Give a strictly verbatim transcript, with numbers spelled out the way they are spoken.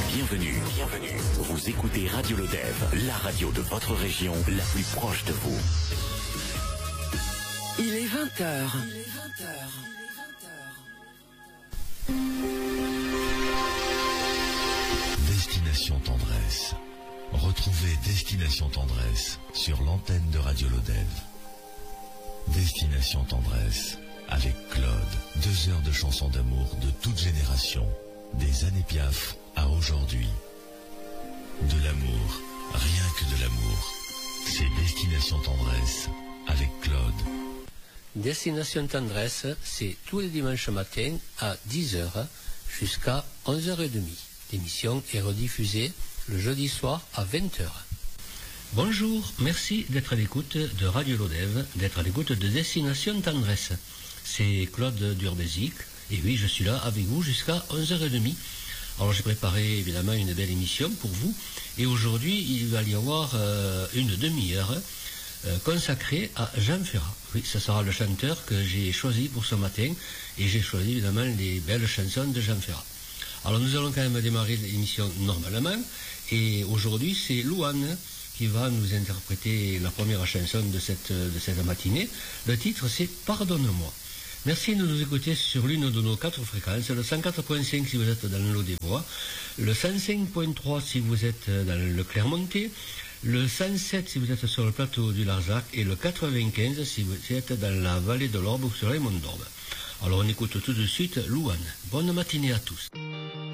Bienvenue, bienvenue. Vous écoutez Radio Lodève, la radio de votre région, la plus proche de vous. Il est vingt heures. Il est vingt heures. Destination Tendresse. Retrouvez Destination Tendresse sur l'antenne de Radio Lodève. Destination Tendresse avec Claude. Deux heures de chansons d'amour de toute génération, des années Piaf à aujourd'hui. De l'amour, rien que de l'amour. C'est Destination Tendresse avec Claude. Destination Tendresse, c'est tous les dimanches matins à dix heures jusqu'à onze heures trente. L'émission est rediffusée le jeudi soir à vingt heures. Bonjour, merci d'être à l'écoute de Radio Lodève, d'être à l'écoute de Destination Tendresse. C'est Claude Durbézic, et oui, je suis là avec vous jusqu'à onze heures trente. Alors j'ai préparé évidemment une belle émission pour vous, et aujourd'hui il va y avoir euh, une demi-heure euh, consacrée à Jean Ferrat. Oui, ce sera le chanteur que j'ai choisi pour ce matin, et j'ai choisi évidemment les belles chansons de Jean Ferrat. Alors nous allons quand même démarrer l'émission normalement, et aujourd'hui c'est Louane qui va nous interpréter la première chanson de cette, de cette matinée. Le titre c'est « Pardonne-moi ». Merci de nous écouter sur l'une de nos quatre fréquences, le cent quatre point cinq si vous êtes dans le Lot-des-Bois, le cent cinq point trois si vous êtes dans le Clermontais, le cent sept si vous êtes sur le plateau du Larzac et le quatre-vingt-quinze si vous êtes dans la vallée de l'Orbe ou sur les monts d'Orbe. Alors on écoute tout de suite Louane. Bonne matinée à tous.